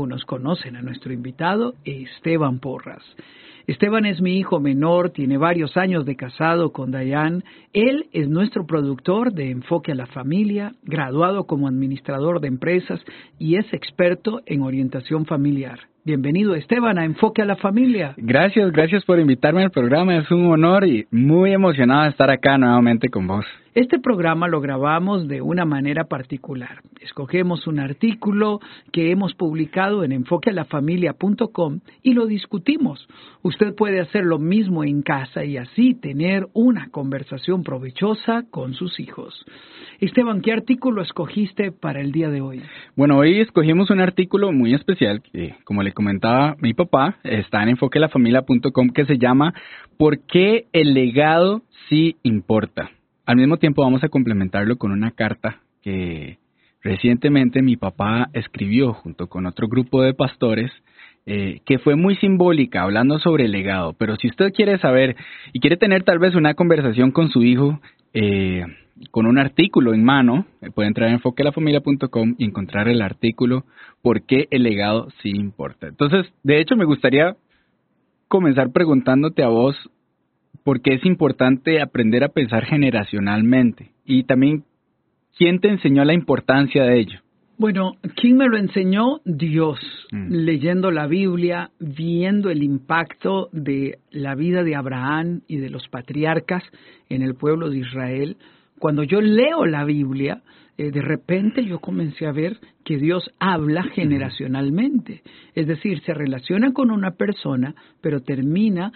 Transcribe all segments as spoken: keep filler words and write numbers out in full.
Algunos conocen a nuestro invitado, Esteban Porras. Esteban es mi hijo menor, tiene varios años de casado con Dayan. Él es nuestro productor de Enfoque a la Familia, graduado como administrador de empresas y es experto en orientación familiar. Bienvenido, Esteban, a Enfoque a la Familia. Gracias, gracias por invitarme al programa. Es un honor y muy emocionado de estar acá nuevamente con vos. Este programa lo grabamos de una manera particular. Escogemos un artículo que hemos publicado en enfoque a la familia punto com y lo discutimos. Usted puede hacer lo mismo en casa y así tener una conversación provechosa con sus hijos. Esteban, ¿qué artículo escogiste para el día de hoy? Bueno, hoy escogimos un artículo muy especial que, como le comentaba mi papá, está en enfoque a la familia punto com, que se llama ¿Por qué el legado sí importa? Al mismo tiempo vamos a complementarlo con una carta que recientemente mi papá escribió junto con otro grupo de pastores, eh, que fue muy simbólica, hablando sobre el legado. Pero si usted quiere saber y quiere tener tal vez una conversación con su hijo, eh, con un artículo en mano, puede entrar en enfoque a la familia punto com y encontrar el artículo ¿Por qué el legado sí importa? Entonces, de hecho, me gustaría comenzar preguntándote a vos, porque es importante aprender a pensar generacionalmente. Y también, ¿quién te enseñó la importancia de ello? Bueno, ¿quién me lo enseñó? Dios. Mm. Leyendo la Biblia, viendo el impacto de la vida de Abraham y de los patriarcas en el pueblo de Israel. Cuando yo leo la Biblia, eh, de repente yo comencé a ver que Dios habla generacionalmente. Es decir, se relaciona con una persona, pero termina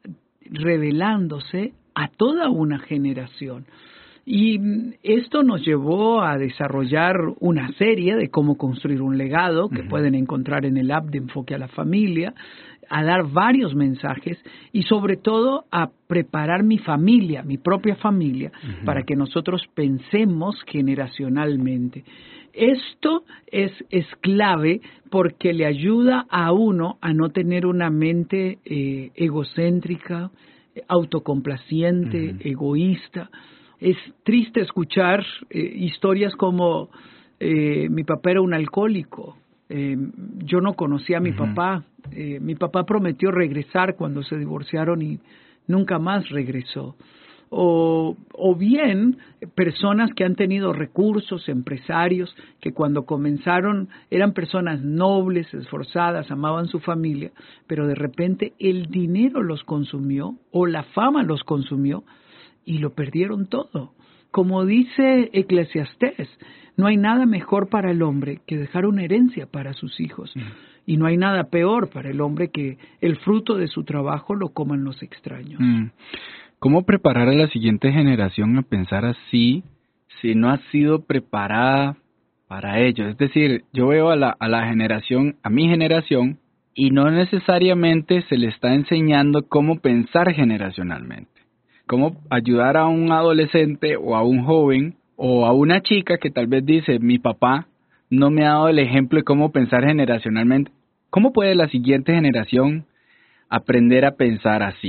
revelándose a toda una generación. Y esto nos llevó a desarrollar una serie de cómo construir un legado que uh-huh. pueden encontrar en el app de Enfoque a la Familia, a dar varios mensajes y sobre todo a preparar mi familia, mi propia familia, uh-huh. para que nosotros pensemos generacionalmente. Esto es, es clave porque le ayuda a uno a no tener una mente eh, egocéntrica, autocomplaciente, uh-huh. egoísta. Es triste escuchar eh, historias como eh, mi papá era un alcohólico, eh, yo no conocía a mi uh-huh. papá, eh, mi papá prometió regresar cuando se divorciaron y nunca más regresó. O, o bien personas que han tenido recursos, empresarios, que cuando comenzaron eran personas nobles, esforzadas, amaban su familia, pero de repente el dinero los consumió o la fama los consumió y lo perdieron todo. Como dice Eclesiastés, no hay nada mejor para el hombre que dejar una herencia para sus hijos. Mm. Y no hay nada peor para el hombre que el fruto de su trabajo lo coman los extraños. Mm. ¿Cómo preparar a la siguiente generación a pensar así si no ha sido preparada para ello? Es decir, yo veo a la, a la generación, a mi generación, y no necesariamente se le está enseñando cómo pensar generacionalmente. Cómo ayudar a un adolescente o a un joven o a una chica que tal vez dice, mi papá no me ha dado el ejemplo de cómo pensar generacionalmente. ¿Cómo puede la siguiente generación aprender a pensar así?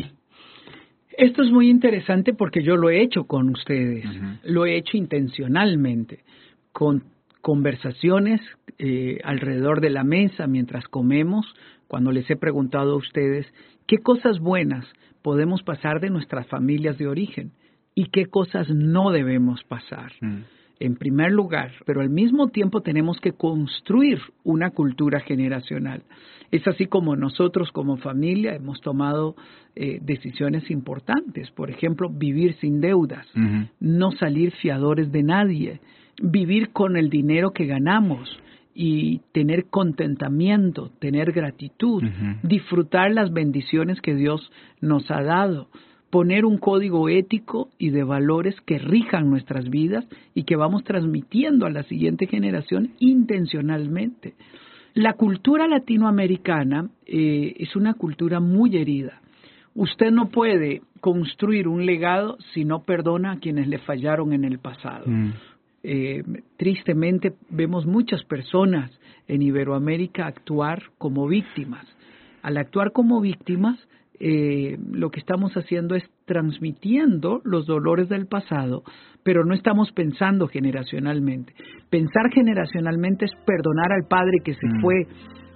Esto es muy interesante porque yo lo he hecho con ustedes, uh-huh. lo he hecho intencionalmente, con conversaciones eh, alrededor de la mesa mientras comemos, cuando les he preguntado a ustedes qué cosas buenas podemos pasar de nuestras familias de origen y qué cosas no debemos pasar. Uh-huh. En primer lugar, pero al mismo tiempo tenemos que construir una cultura generacional. Es así como nosotros como familia hemos tomado eh, decisiones importantes. Por ejemplo, vivir sin deudas, uh-huh. no salir fiadores de nadie, vivir con el dinero que ganamos y tener contentamiento, tener gratitud, uh-huh. disfrutar las bendiciones que Dios nos ha dado. Poner un código ético y de valores que rijan nuestras vidas y que vamos transmitiendo a la siguiente generación intencionalmente. La cultura latinoamericana eh, es una cultura muy herida. Usted no puede construir un legado si no perdona a quienes le fallaron en el pasado. Mm. Eh, tristemente vemos muchas personas en Iberoamérica actuar como víctimas. Al actuar como víctimas, Eh, lo que estamos haciendo es transmitiendo los dolores del pasado, pero no estamos pensando generacionalmente. Pensar generacionalmente es perdonar al padre que se mm. fue